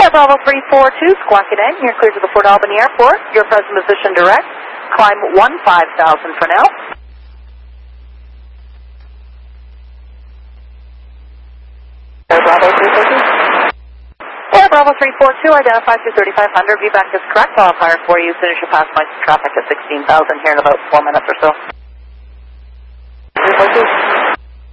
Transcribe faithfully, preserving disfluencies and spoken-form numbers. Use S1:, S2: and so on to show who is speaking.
S1: Air Bravo three four two, squawking in. You're clear to the Port Albany Airport. Your present position direct. Climb one five thousand for now. Air Bravo three four two. Air Bravo three four two, identify through thirty-five hundred. Viewback is correct. I'll fire for you as soon as you pass my traffic at sixteen thousand here in about four minutes or so.